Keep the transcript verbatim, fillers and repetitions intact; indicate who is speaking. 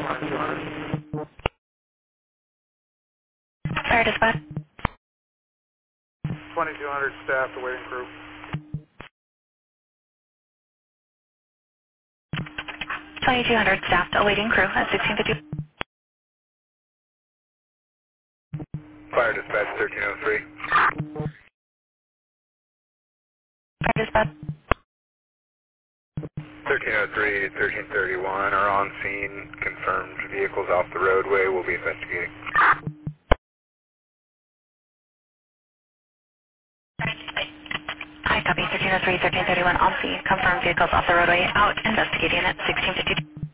Speaker 1: Fire dispatch.
Speaker 2: twenty-two hundred staff awaiting crew.
Speaker 1: twenty-two hundred staff awaiting crew at sixteen fifty.
Speaker 3: Fire dispatch thirteen oh three.
Speaker 1: Fire dispatch.
Speaker 3: thirteen oh three, thirteen thirty-one are on scene. Confirmed vehicles off the roadway. We'll be investigating.
Speaker 1: Hi, copy thirteen oh three, thirteen thirty-one on scene. Confirmed vehicles off the roadway. Out investigating at sixteen fifty.